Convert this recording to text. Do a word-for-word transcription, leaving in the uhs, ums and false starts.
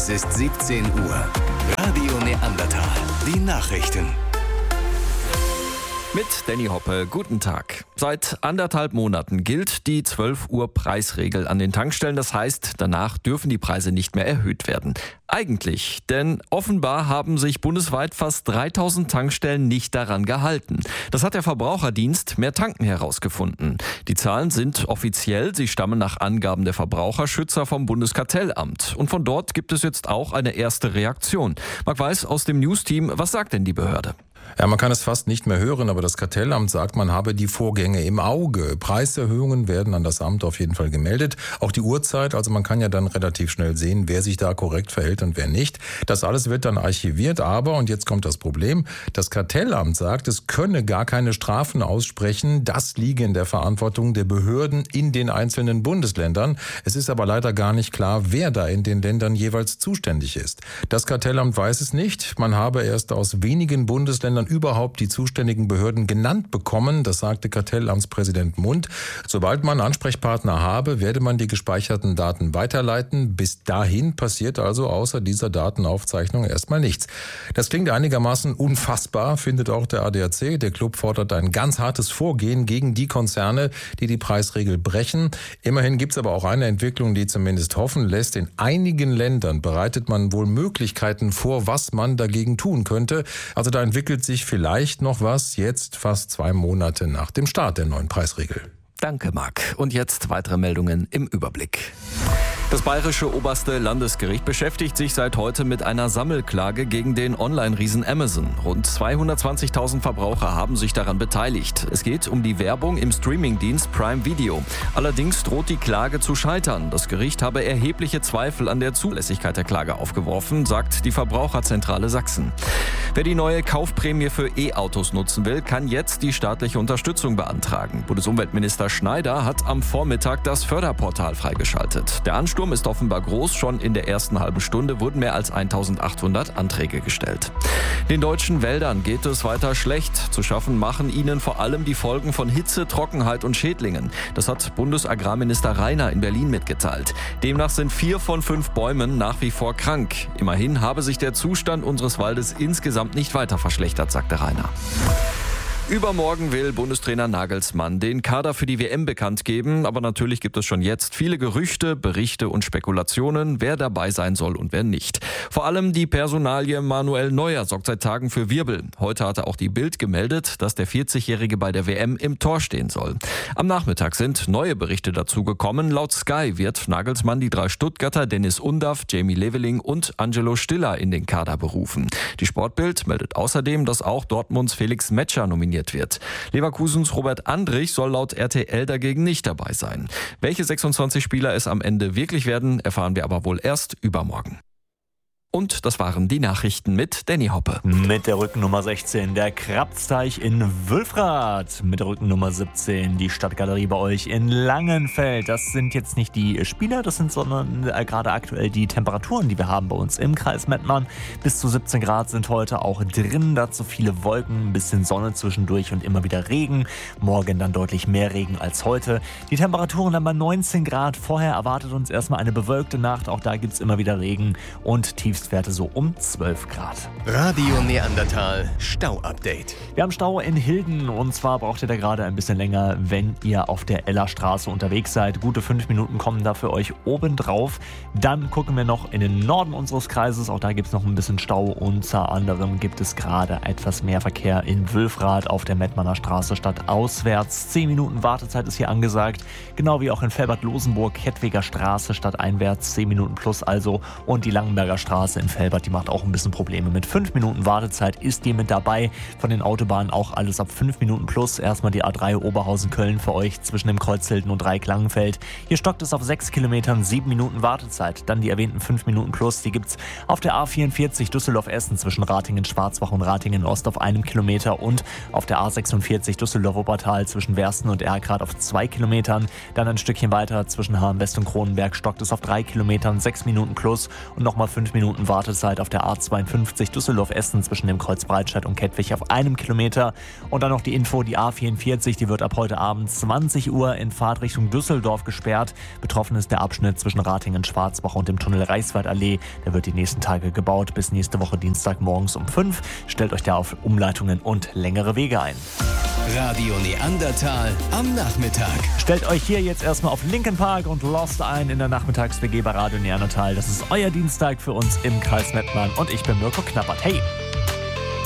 Es ist siebzehn Uhr. Radio Neandertal. Die Nachrichten. Mit Danny Hoppe, guten Tag. Seit anderthalb Monaten gilt die zwölf Uhr Preisregel an den Tankstellen. Das heißt, danach dürfen die Preise nicht mehr erhöht werden. Eigentlich, denn offenbar haben sich bundesweit fast dreitausend Tankstellen nicht daran gehalten. Das hat der Verbraucherdienst Mehr Tanken herausgefunden. Die Zahlen sind offiziell, sie stammen nach Angaben der Verbraucherschützer vom Bundeskartellamt. Und von dort gibt es jetzt auch eine erste Reaktion. Marc Weiß aus dem News-Team, was sagt denn die Behörde? Ja, man kann es fast nicht mehr hören, aber das Kartellamt sagt, man habe die Vorgänge im Auge. Preiserhöhungen werden an das Amt auf jeden Fall gemeldet. Auch die Uhrzeit, also man kann ja dann relativ schnell sehen, wer sich da korrekt verhält und wer nicht. Das alles wird dann archiviert, aber, und jetzt kommt das Problem, das Kartellamt sagt, es könne gar keine Strafen aussprechen. Das liege in der Verantwortung der Behörden in den einzelnen Bundesländern. Es ist aber leider gar nicht klar, wer da in den Ländern jeweils zuständig ist. Das Kartellamt weiß es nicht. Man habe erst aus wenigen Bundesländern überhaupt die zuständigen Behörden genannt bekommen. Das sagte Kartellamtspräsident Mund. Sobald man Ansprechpartner habe, werde man die gespeicherten Daten weiterleiten. Bis dahin passiert also außer dieser Datenaufzeichnung erstmal nichts. Das klingt einigermaßen unfassbar, findet auch der A D A C. Der Club fordert ein ganz hartes Vorgehen gegen die Konzerne, die die Preisregel brechen. Immerhin gibt es aber auch eine Entwicklung, die zumindest hoffen lässt. In einigen Ländern bereitet man wohl Möglichkeiten vor, was man dagegen tun könnte. Also da entwickelt sich vielleicht noch was, jetzt fast zwei Monate nach dem Start der neuen Preisregel. Danke, Marc. Und jetzt weitere Meldungen im Überblick. Das Bayerische Oberste Landesgericht beschäftigt sich seit heute mit einer Sammelklage gegen den Online-Riesen Amazon. Rund zweihundertzwanzigtausend Verbraucher haben sich daran beteiligt. Es geht um die Werbung im Streamingdienst Prime Video. Allerdings droht die Klage zu scheitern. Das Gericht habe erhebliche Zweifel an der Zulässigkeit der Klage aufgeworfen, sagt die Verbraucherzentrale Sachsen. Wer die neue Kaufprämie für E-Autos nutzen will, kann jetzt die staatliche Unterstützung beantragen. Bundesumweltminister Schneider hat am Vormittag das Förderportal freigeschaltet. Der Ansturm ist offenbar groß. Schon in der ersten halben Stunde wurden mehr als eintausendachthundert Anträge gestellt. Den deutschen Wäldern geht es weiter schlecht. Zu schaffen machen ihnen vor allem die Folgen von Hitze, Trockenheit und Schädlingen. Das hat Bundesagrarminister Rainer in Berlin mitgeteilt. Demnach sind vier von fünf Bäumen nach wie vor krank. Immerhin habe sich der Zustand unseres Waldes insgesamt nicht weiter verschlechtert, sagte Rainer. Übermorgen will Bundestrainer Nagelsmann den Kader für die W M bekannt geben. Aber natürlich gibt es schon jetzt viele Gerüchte, Berichte und Spekulationen, wer dabei sein soll und wer nicht. Vor allem die Personalie Manuel Neuer sorgt seit Tagen für Wirbel. Heute hatte auch die Bild gemeldet, dass der vierzigjährige bei der W M im Tor stehen soll. Am Nachmittag sind neue Berichte dazu gekommen. Laut Sky wird Nagelsmann die drei Stuttgarter Dennis Undaff, Jamie Leveling und Angelo Stiller in den Kader berufen. Die Sportbild meldet außerdem, dass auch Dortmunds Felix Metscher nominiert wird. Leverkusens Robert Andrich soll laut R T L dagegen nicht dabei sein. Welche sechsundzwanzig Spieler es am Ende wirklich werden, erfahren wir aber wohl erst übermorgen. Und das waren die Nachrichten mit Danny Hoppe. Mit der Rückennummer sechzehn der Krabsteich in Wülfrath. Mit der Rückennummer siebzehn die Stadtgalerie bei euch in Langenfeld. Das sind jetzt nicht die Spieler, das sind sondern äh, gerade aktuell die Temperaturen, die wir haben bei uns im Kreis Mettmann. Bis zu siebzehn Grad sind heute auch drin. Dazu viele Wolken, ein bisschen Sonne zwischendurch und immer wieder Regen. Morgen dann deutlich mehr Regen als heute. Die Temperaturen dann bei neunzehn Grad. Vorher erwartet uns erstmal eine bewölkte Nacht. Auch da gibt es immer wieder Regen und tiefst Werte so um zwölf Grad. Radio Neandertal Stau-Update. Wir haben Stau in Hilden und zwar braucht ihr da gerade ein bisschen länger, wenn ihr auf der Ellerstraße unterwegs seid. Gute fünf Minuten kommen da für euch obendrauf. Dann gucken wir noch in den Norden unseres Kreises. Auch da gibt es noch ein bisschen Stau. Unter anderem gibt es gerade etwas mehr Verkehr in Wülfrath auf der Mettmanner Straße stadtauswärts. zehn Minuten Wartezeit ist hier angesagt. Genau wie auch in Velbert-Losenburg, Kettwiger Straße stadteinwärts. zehn Minuten plus also. Und die Langenberger Straße in Velbert, die macht auch ein bisschen Probleme. Mit fünf Minuten Wartezeit ist die mit dabei. Von den Autobahnen auch alles ab fünf Minuten plus. Erstmal die A drei Oberhausen-Köln für euch zwischen dem Kreuz Hilden und Dreieck-Langenfeld. Hier stockt es auf sechs Kilometern, sieben Minuten Wartezeit. Dann die erwähnten fünf Minuten plus. Die gibt's auf der A vierundvierzig Düsseldorf-Essen zwischen Ratingen-Schwarzbach und Ratingen-Ost auf einem Kilometer und auf der A sechsundvierzig Düsseldorf-Wuppertal zwischen Wersten und Erkrath auf zwei Kilometern. Dann ein Stückchen weiter zwischen Hahn-West und Kronenberg stockt es auf drei Kilometern, sechs Minuten plus und nochmal fünf Minuten Minuten Wartezeit auf der A zweiundfünfzig Düsseldorf-Essen zwischen dem Kreuz Breitscheid und Kettwig auf einem Kilometer. Und dann noch die Info, die A vierundvierzig, die wird ab heute Abend zwanzig Uhr in Fahrtrichtung Düsseldorf gesperrt. Betroffen ist der Abschnitt zwischen Ratingen-Schwarzbach und dem Tunnel Reichswaldallee. Der wird die nächsten Tage gebaut bis nächste Woche Dienstag morgens um fünf. Stellt euch da auf Umleitungen und längere Wege ein. Radio Neandertal am Nachmittag. Stellt euch hier jetzt erstmal auf Linkin Park und Lost ein in der Nachmittags-W G bei Radio Neandertal. Das ist euer Dienstag für uns im Kreis Mettmann und ich bin Mirko Knappert. Hey!